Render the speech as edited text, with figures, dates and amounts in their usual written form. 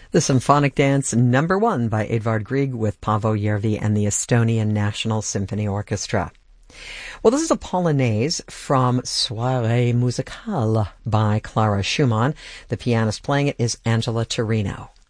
The Symphonic Dance #1 by Edvard Grieg with Paavo Järvi and the Estonian National Symphony Orchestra. Well, this is a Polonaise from Soirée Musicale by Clara Schumann. The pianist playing it is Angela Torino.